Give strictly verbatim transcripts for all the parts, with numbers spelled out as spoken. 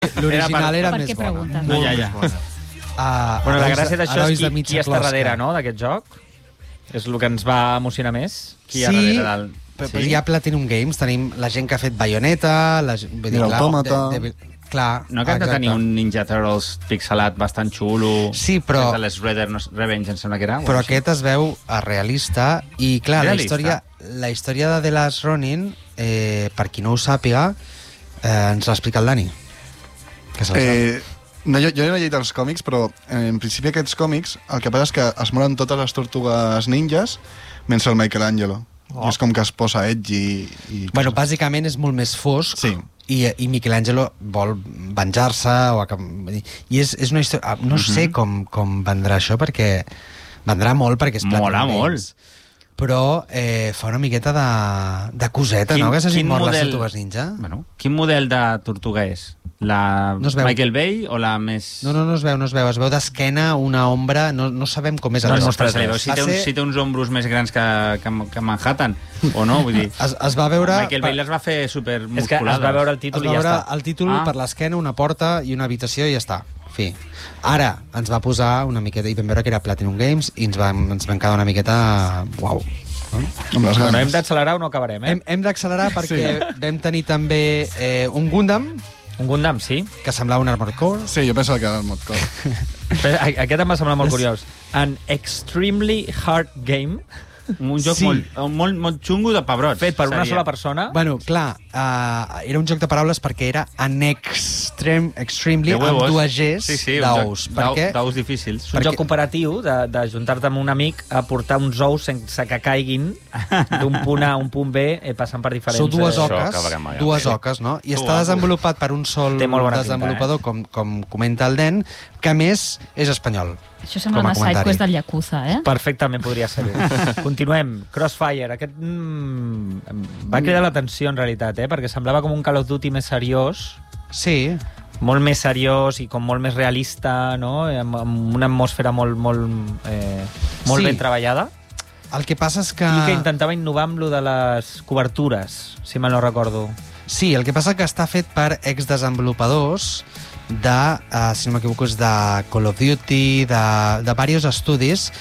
L'original era, per més què bona. preguntes? No, ja, ja. Uh, Bueno, la gràcia d'això és qui, mitja qui està closca. darrere, no?, d'aquest joc. És el que ens va emocionar més. Qui hi ha Sí, darrere del... però, però hi ha Platinum Games, tenim la gent que ha fet Bayonetta, la gent... vull dir, I clar, l'Autòmata. de- de- Clar, No que hem de exacte. tenir un Ninja Turtles pixelat bastant xulo. Sí, però- Des de les Redder Revenge, em sembla que era. o Però així. aquest es veu a realista i, clar, la Realista. història, la història de The Last Ronin, eh, per qui no ho sàpiga, eh, ens l'ha explicat el Dani. Que se la sap. Eh, no, jo, jo no he llegit els còmics, però eh, en principi aquests còmics el que passa és que es moren totes les tortugues ninjas menys el Michelangelo. Oh. I és com que es posa edgy i... Bueno, bàsicament és molt més fosc. Sí. I, i Michelangelo vol venjar-se o acab... i és, és una història... No Mhm. sé com, com vendrà això, perquè vendrà molt perquè és Mola Platinum molt. Games. Però eh, fa una miqueta de, de coseta, Quin- no? Que s'hagin quin mort les model- tortugues ninja. Bueno, quin model de tortuga és? La No es veu. Michael Bay o la més... No, no, no es veu, no es veu. Es veu d'esquena una ombra, no, no sabem com és. No el es joc. mostra Se li veu si Va té, uns, ser- si té uns ombros més grans que, que, que Manhattan, o no? Vull dir, Es, es va veure... Michael Bay les va fer supermusculades. És que es va veure el Es títol va i ja veure està. el títol Ah. per l'esquena, una porta i una habitació i ja està. Fi. Ara ens va posar una miqueta, i vam veure que era Platinum Games, i ens vam, ens vam quedar una miqueta... Uau. Amb les Bueno, hem ganes. d'accelerar o no acabarem, eh? Hem, hem d'accelerar perquè sí. vam tenir també eh, un Gundam, Un Gundam, sí. que semblava un Armored Core. Sí, jo pensava que era el mod core. Però a- aquest em va semblar molt És- curiós. An extremely hard game Un joc Sí. molt, molt, molt xungo de pebrots. fet per una seria. sola persona. Bueno, clar, uh, era un joc de paraules perquè era an extreme, extremely, De amb huevos. dues Gs Sí, sí, un joc d'ous. Per d'ou- què? D'ous difícils. És un perquè- joc cooperatiu de, de juntar-te amb un amic a portar uns ous sense que caiguin d'un punt A a un punt B, eh, passant per diferents... Sou dues eh, oques, acabarà mai. dues oques, no? I Tu, està tu. desenvolupat per un sol Té molt bona pinta, desenvolupador, com, com comenta el Den, que a més és espanyol. Això sembla Com a una comentari. sidequest del Yakuza, eh? Perfectament podria ser-ho. Continuem. Crossfire. Aquest mm, em va cridar l'atenció, en realitat, eh? Perquè semblava com un Call of Duty més seriós, Sí, molt més seriós i com molt més realista, no? Amb, amb una atmosfera molt, molt, eh, molt Sí. ben treballada. el que passa és que... I que intentava innovar amb lo de les cobertures, si mal no recordo. Sí, el que passa que està fet per exdesenvolupadors de, uh, si no m'equivoco, és de Call of Duty, de, de diversos estudis,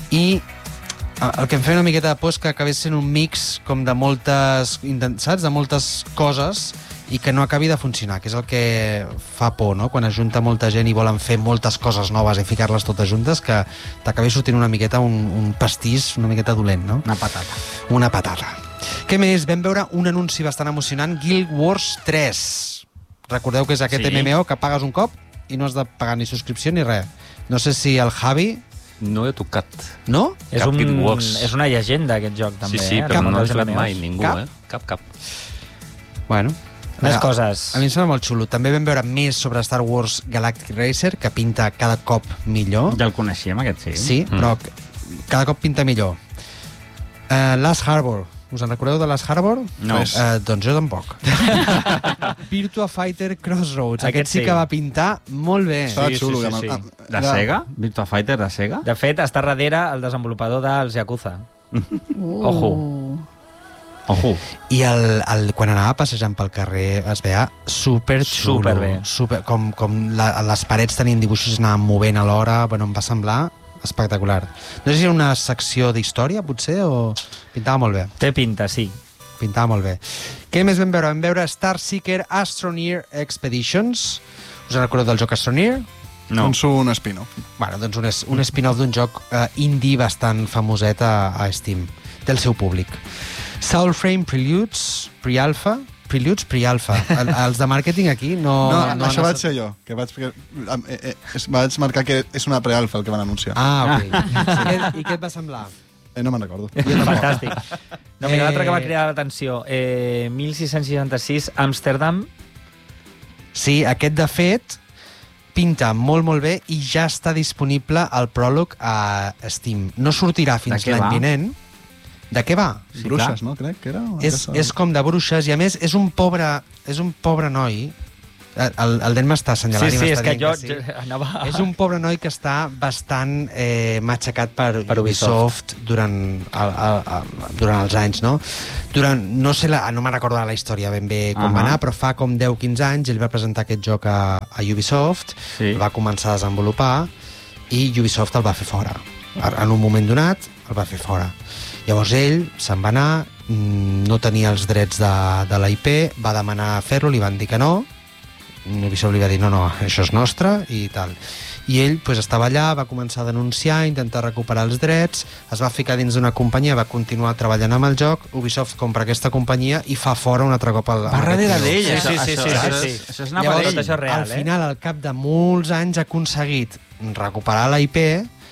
i eh, el que em feia una miqueta de por és que acabés sent un mix com de moltes, intent- saps? De moltes coses i que no acabi de funcionar, que és el que fa por, no? Quan es junta molta gent i volen fer moltes coses noves i ficar-les totes juntes, que t'acabi sortint una miqueta un, un pastís una miqueta dolent, no? Una patata. Una patata. Què més? Vam veure un anunci bastant emocionant, Guild Wars tres. Recordeu que és aquest Sí. M M O que pagues un cop i no has de pagar ni subscripció ni res. No sé si el Javi... No he tocat. No? És, Cap un, Guild Wars. és una llegenda, aquest joc, també. Sí, sí, eh? però El món no he dels jugat M M Os. mai, ningú, Cap? eh? Cap, cap. Bueno. Més A- coses. A mi em sembla molt xulo. També vam veure més sobre Star Wars Galactic Racer, que pinta cada cop millor. Ja el coneixíem, aquest, sí. Sí, Mm. però cada cop pinta millor. Uh, Last Harbor. Us en recordeu de Last Harbor? No. Uh, doncs jo tampoc. Virtua Fighter Crossroads. Aquest, Aquest sí sí. que va pintar molt bé. Estava Sí, sí, xulo. sí, amb el- sí. ah, De era- Sega? Virtua Fighter de Sega? De fet, està darrere el desenvolupador dels Yakuza. Uh. Ojo. Ojo. I el, el, quan anava passejant pel carrer es veia super xulo. Superbé. Super, com com la, les parets tenien dibuixos i s'anaven movent alhora. Bueno, em va semblar espectacular. No sé si era una secció d'història, potser, o... Pintava molt bé. Té pinta, sí. Pintava molt bé. Què més vam veure? Vam veure Star Seeker Astroneer Expeditions. Us en recordeu del joc Astroneer? No. Doncs un espino. Bueno, doncs un, es- un spin-off d'un joc uh, indie bastant famoset a, a Steam, del seu públic. Soulframe Preludes, Pre-Alpha, Preludes, Pre-Alpha. El, els de màrqueting aquí no... No, no, això han vaig estat- ser jo, que vaig, eh, eh, eh, vaig marcar que és una prealfa el que van anunciar. Ah, ok. I què, I què et va semblar? Eh, no me'n recordo. Fantàstic. No, mira, Eh, l'altre que va cridar l'atenció. Eh, setze seixanta-sis, Amsterdam. Sí, aquest, de fet, pinta molt, molt bé i ja està disponible el pròleg a Steam. No sortirà fins De què l'any va? vinent. De què va? Sí, Bruixes, no? Crec que era. una És, cosa- és com de bruixes i, a més, és un pobre, és un pobre noi El, el Den m'està assenyalant Sí, i sí, m'està és que dient jo, sí. jo anava... És un pobre noi que està bastant eh, matxacat per, Per Ubisoft, durant, el, el, el, durant els anys, no? Durant, no sé la, no me'n recordo la història ben bé com Uh-huh. va anar, però fa com deu quinze anys ell va presentar aquest joc a, a Ubisoft, Sí. el va començar a desenvolupar i Ubisoft el va fer fora. En un moment donat el va fer fora. Llavors ell se'n va anar, no tenia els drets de, de la I P, va demanar fer-lo, li van dir que no, Ubisoft li va dir no, no, això és nostre i tal. I ell pues, estava allà, va començar a denunciar, a intentar recuperar els drets, es va ficar dins d'una companyia, va continuar treballant amb el joc, Ubisoft compra aquesta companyia i fa fora un altre cop el... Va darrere d'ell, Sí, això, sí, sí, això, sí, això, sí, és- sí. això és anar Llavors, per tot ell. això és real, al eh? final, al cap de molts anys, ha aconseguit recuperar la I P,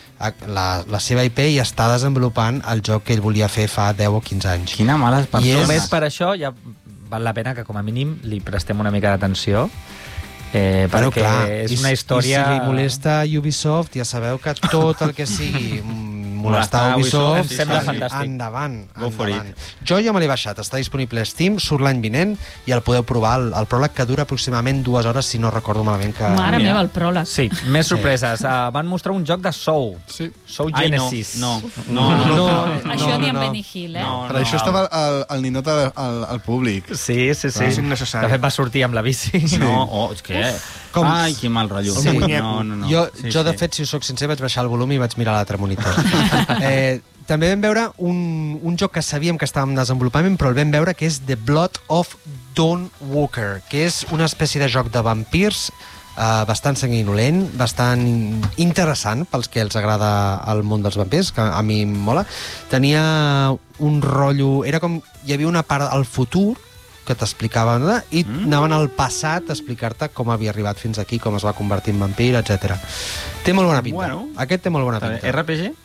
la, la seva I P, i està desenvolupant el joc que ell volia fer fa deu o quinze anys. Quina mala I persona. és- Només per això ja val la pena que com a mínim li prestem una mica d'atenció, eh, Però, perquè clar, és i una si- història... I si li molesta Ubisoft, ja sabeu que tot el que sigui mm, molestar Molestar Ubisoft, Ubisoft, em sembla sí, fantàstic. endavant, Go for endavant. Jo ja me l'he baixat, està disponible a Steam, surt l'any vinent i el podeu provar, el, el pròleg que dura aproximadament dues hores, si no recordo malament que... Mare Mira. meva, el pròleg. Sí, més sorpreses. Uh, van mostrar un joc de Soul. Sí. Soul Ai, no, Genesis. no, no, no, no, no. Això no, ni en no. Benny Hill, eh? No, Per això estava el, el ninot al, al, al públic. Sí, sí, sí. És innecessari. De fet, va sortir amb la bici. No, oh, és que... Com- Ai, quin mal rotllo. Sí. No, no, no. Jo, Sí, jo de sí. fet, si us soc sincer, vaig baixar el volum i vaig mirar l'altre monitor. eh, també vam veure un, un joc que sabíem que estava en desenvolupament, però el vam veure, que és The Blood of Dawn Walker, que és una espècie de joc de vampirs eh, bastant sanguinolent, bastant interessant pels que els agrada el món dels vampirs, que a mi em mola. Tenia un rotllo... Era com... Hi havia una part al futur que t'explicava, no? I mm. anaven al passat a explicar-te com havia arribat fins aquí, com es va convertir en vampir, etcètera. Té molt bona pinta. Bueno. Aquest té molt bona pinta. R P G?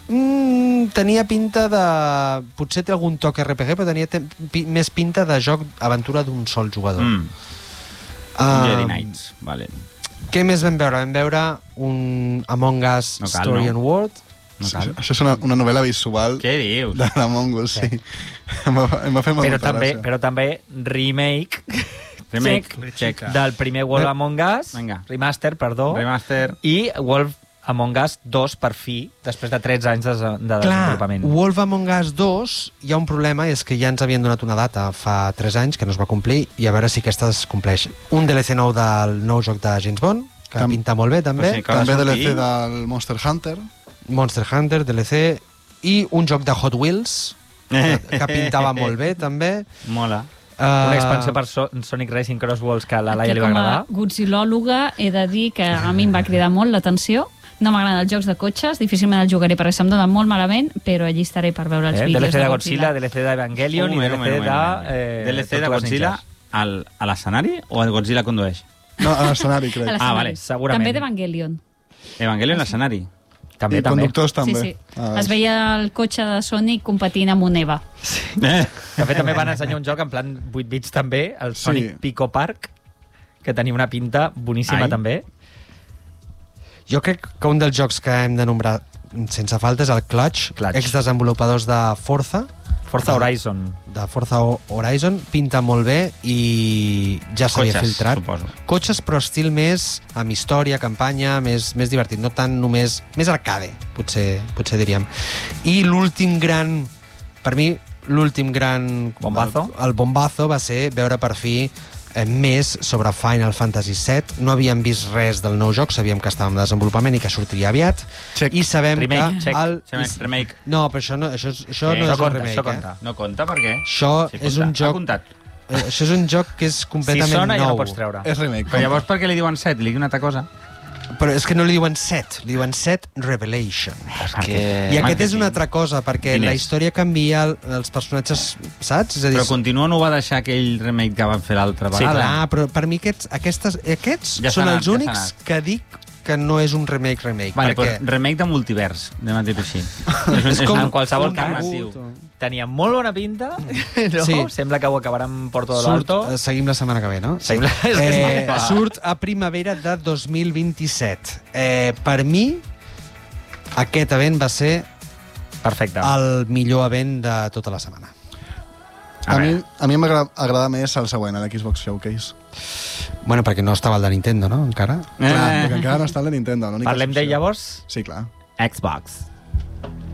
Mm, tenia pinta de... Potser té algun toc R P G, però tenia te... pi... més pinta de joc aventura d'un sol jugador. Mm. Ah, Jedi Knights, vale. Què més vam veure? Vam veure un Among Us No cal, Story no? and World. No Sí, cal. això és una, una novel·la visual Què dius? de l'Among Us, sí. Em va, em va fer molta Però també, gràcia. però també remake Remake, check. del primer Wolf Among Us, Vinga. remaster, perdó, Remaster. i Wolf Among Us dos per fi, després de tretze anys de, de Clar, desenvolupament. Wolf Among Us dos, hi ha un problema, és que ja ens havien donat una data fa tres anys, que no es va complir, i a veure si aquesta es compleix. Un D L C nou del nou joc de James Bond, que Tam- pinta molt bé, també. Però sí, que va També D L C sortir. del Monster Hunter. Monster Hunter, D L C, i un joc de Hot Wheels, que, que pintava molt bé, també. Mola. Una Uh, expansió per so Sonic Racing Cross Worlds que a la Laia li va com a agradar. godzilòloga he de dir que a mi em va cridar molt l'atenció. No m'agraden els jocs de cotxes, difícilment els jugaré perquè se'm donen molt malament, però allí estaré per veure els Eh? vídeos D L C de de Godzilla, D L C d'Evangelion i D L C de... Eh, D L C de Tortugues Godzilla Ninjas. al, a l'escenari o el Godzilla condueix? No, a l'escenari, crec. A l'escenari. Ah, vale, segurament. També d'Evangelion. Evangelion a l'escenari. També, I també. conductors també. Sí, sí. Ah, Es veia el cotxe de Sonic competint amb un Eva. Eh? De fet, també van ensenyar un joc en plan vuit bits també, el Sonic Sí. Pico Park, que tenia una pinta boníssima Ai. també. Jo crec que un dels jocs que hem de nombrar sense falta és el Clutch, Clutch. ex-desenvolupadors de Forza, Forza Ah. Horizon. de Forza Horizon, pinta molt bé i ja s'havia Cotxes, filtrat. suposo. Cotxes, però estil més amb història, campanya, més, més divertit, no tant només... Més arcade, potser, potser diríem. I l'últim gran... Per mi, l'últim gran... Bombazo? El, el bombazo va ser veure per fi eh, més sobre Final Fantasy set. No havíem vist res del nou joc, sabíem que estava en desenvolupament i que sortiria aviat. Check. I sabem Remake, que... check. El... Remake, remake. No, però això no, això, és- això Eh, no això és un compta, remake, això eh? compta. No compta, per què? Això Sí, és compta. un Ha joc... comptat. eh, Això és un joc que és Si completament sona ja nou. no pots treure. És remake. Però llavors per què li diuen set? Li diuen una altra cosa? Però és que no li diuen set, li diuen set Revelation. Perquè... I aquest és una altra cosa, perquè Quin la és? història canvia, el- els personatges, saps? És a dir, Però continua no ho va deixar aquell remake que van fer l'altra sí, vegada? clar, però per mi aquests, aquestes, aquests Ja són s'ha anat, els ja s'ha únics anat. que dic que no és un remake-remake. Vale, perquè però remake de multivers, anem a dir-ho així. és, com en qualsevol un cas, reboot. Tenia molt bona pinta, no? Sí. Sembla que ho acabaran por todo lo Surt, alto. eh, seguim la setmana que ve, no? Sembla- és que Eh, és molt surt a primavera de dos mil vint-i-set. Eh, per mi, aquest event va ser Perfecte. el millor event de tota la setmana. A, a mi, a mi m'agrada més el següent, l'Xbox Showcase. Bueno, perquè no estava el de Nintendo, no? Encara? Eh. Clar, perquè encara no està el de Nintendo. Parlem de llavors? Sí, clar. Xbox.